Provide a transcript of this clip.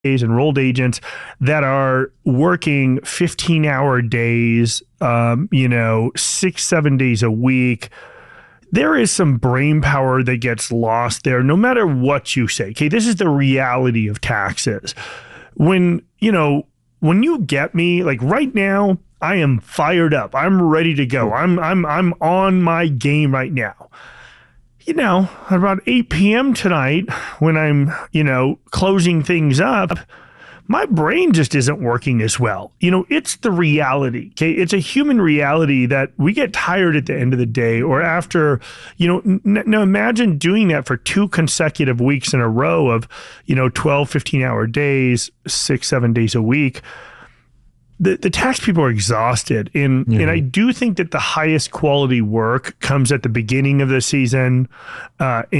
enrolled agents that are working 15-hour days, 6-7 days a week. There is some brain power that gets lost there, no matter what you say. Okay, this is the reality of taxes. When you get me, like right now, I am fired up. I'm ready to go. I'm on my game right now. At about 8 p.m. tonight, when I'm, closing things up, my brain just isn't working as well. It's the reality. Okay. It's a human reality that we get tired at the end of the day or after, now imagine doing that for 2 consecutive weeks in a row of, 12, 15-hour days, 6-7 days a week. The tax people are exhausted. And I do think that the highest quality work comes at the beginning of the season.